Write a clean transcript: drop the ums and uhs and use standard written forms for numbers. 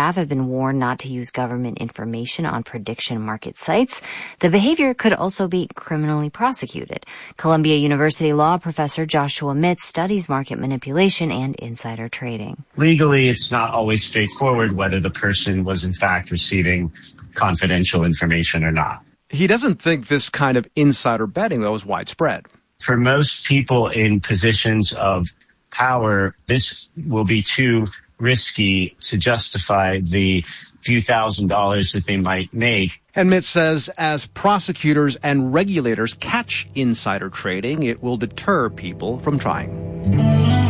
staff have been warned not to use government information on prediction market sites. The behavior could also be criminally prosecuted. Columbia University law professor Joshua Mitz studies market manipulation and insider trading. Legally, it's not always straightforward whether the person was in fact receiving confidential information or not. He doesn't think this kind of insider betting, though, is widespread. For most people in positions of power, this will be too risky to justify the few $1,000s that they might make. And Mitz says as prosecutors and regulators catch insider trading, it will deter people from trying.